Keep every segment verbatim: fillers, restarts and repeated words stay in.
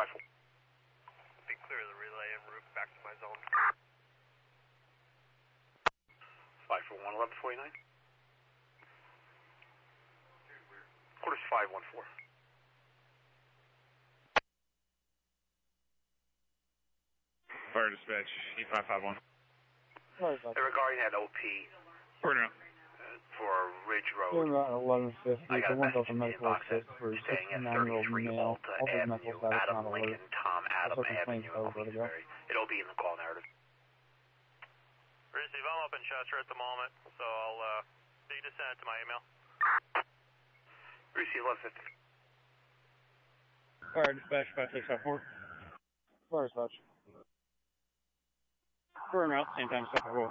five. Be clear of the relay and route back to my zone. five four one, eleven forty-nine. Quarters five one four. Fire dispatch, E five five one. They're regarding that O P. Order now. For Ridge Road. Doing about eleven fifty. I got The a one's message open in the medical inbox that assist for staying at sixty-nine-year-old thirty-three male. Alta All his medical Avenue, status Adam not alert. Lincoln, Tom Adam Also complaints Avenue, over to go. Elvisbury. It'll be in the call narrative. Receive, I'm up in Chester at the moment, so I'll, uh, so you just send it to my email. Receive eleven fifty. Fire dispatch, five six five four. Fire dispatch. Burn route, same time, separate roll.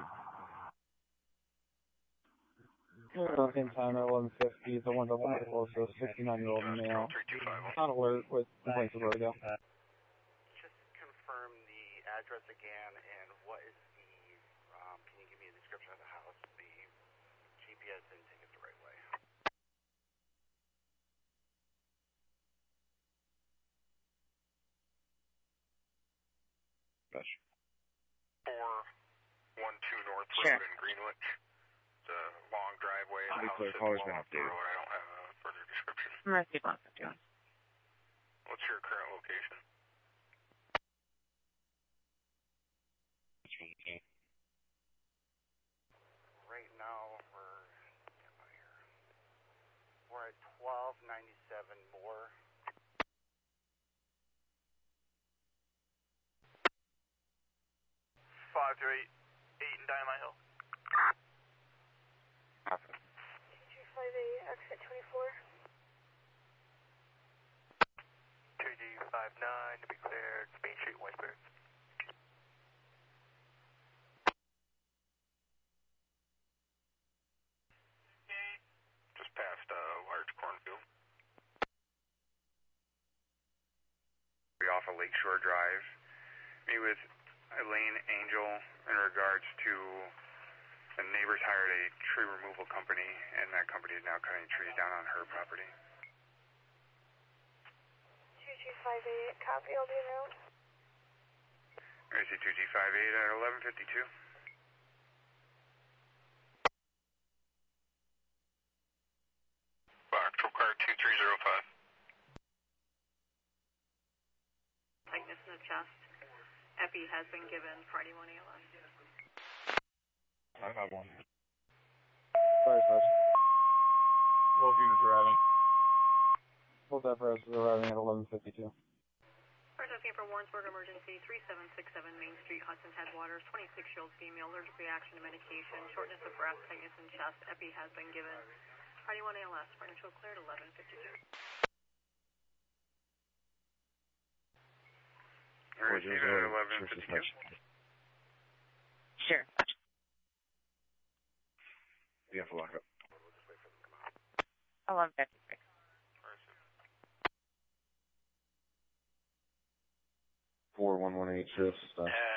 Around the same time at eleven fifty, the one's open medical assist, sixty-nine-year-old male. Not alert with complaints of vertigo. Just confirm the address again, and what is the, um, can you give me a description of the house? The G P S didn't take it the right way. Gosh. four one two North Sure. Road in Greenwich. It's a long driveway. I'll be The house clear, sits caller's well been off the updated. road. I don't have a further description. Mercy one fifty-one. What's your current location? Right now, we're, get out here. We're at twelve ninety-seven more. five two eight, eight in Dynamite Hill. two five eight, exit twenty-four. two G five nine, to be cleared, Main Street, Whiteberg. Just past a uh, large cornfield. Be off of Lakeshore Drive. Meet with Elaine Angel in regards to the neighbors hired a tree removal company, and that company is now cutting trees down on her property. two G five eight, copy, I'll be around. I see two G five eight at eleven fifty-two. Actual car two three zero five. Tightness in the chest. Epi has been given for anyone A L S. I have one. Fire dispatch. Both units arriving. Both apparatus is arriving at eleven fifty-two. First asking for Warrensburg emergency, three seven six seven Main Street, Hudson Headwaters, twenty-six-year-old female, allergic reaction to medication, shortness of breath, tightness in chest. Epi has been given. Party one A L S, financial cleared eleven fifty-two. Receive at eleven fifty-two. Sure. We have to lock up. eleven fifty-six. four one one eight shifts.